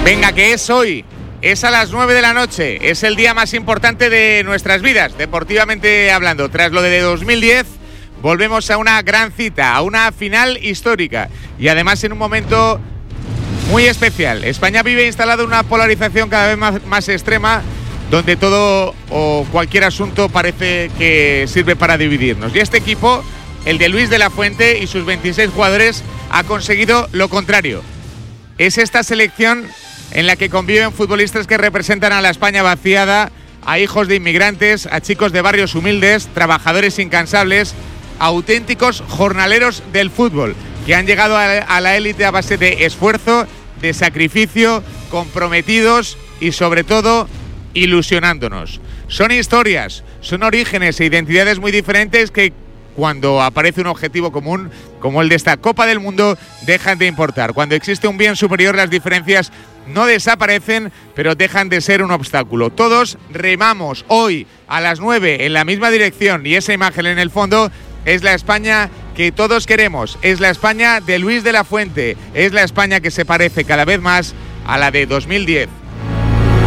Venga, que es hoy, es a las 9 de la noche, es el día más importante de nuestras vidas, deportivamente hablando. Tras lo de 2010, volvemos a una gran cita, a una final histórica y además en un momento muy especial. España vive instalado en una polarización cada vez más extrema, donde todo o cualquier asunto parece que sirve para dividirnos. Y este equipo, el de Luis de la Fuente y sus 26 jugadores, ha conseguido lo contrario. Es esta selección en la que conviven futbolistas que representan a la España vaciada, a hijos de inmigrantes, a chicos de barrios humildes, trabajadores incansables, auténticos jornaleros del fútbol, que han llegado a la élite a base de esfuerzo, de sacrificio, comprometidos y sobre todo ilusionándonos. Son historias, son orígenes e identidades muy diferentes que cuando aparece un objetivo común como el de esta Copa del Mundo dejan de importar. Cuando existe un bien superior, las diferencias no desaparecen, pero dejan de ser un obstáculo. Todos remamos hoy a las 9 en la misma dirección y esa imagen en el fondo es la España que todos queremos, es la España de Luis de la Fuente, es la España que se parece cada vez más a la de 2010.